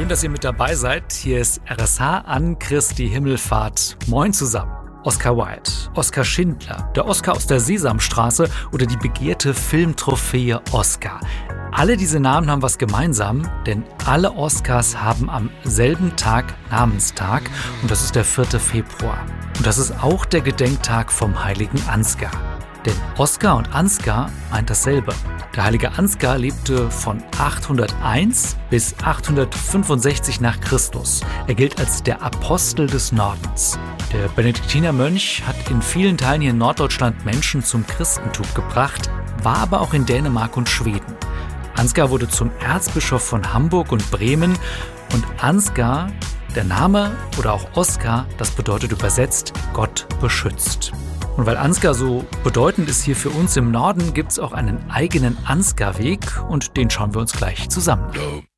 Schön, dass ihr mit dabei seid. Hier ist RSH an Christi Himmelfahrt. Moin zusammen. Oscar Wilde, Oskar Schindler, der Oscar aus der Sesamstraße oder die begehrte Filmtrophäe Oscar. Alle diese Namen haben was gemeinsam, denn alle Oscars haben am selben Tag Namenstag und das ist der 4. Februar. Und das ist auch der Gedenktag vom heiligen Ansgar. Denn Oskar und Ansgar meint dasselbe. Der heilige Ansgar lebte von 801 bis 865 nach Christus. Er gilt als der Apostel des Nordens. Der Benediktinermönch hat in vielen Teilen hier in Norddeutschland Menschen zum Christentum gebracht, war aber auch in Dänemark und Schweden. Ansgar wurde zum Erzbischof von Hamburg und Bremen und Ansgar, der Name oder auch Oskar, das bedeutet übersetzt Gott beschützt. Und weil Ansgar so bedeutend ist hier für uns im Norden, gibt es auch einen eigenen Ansgar-Weg und den schauen wir uns gleich zusammen an.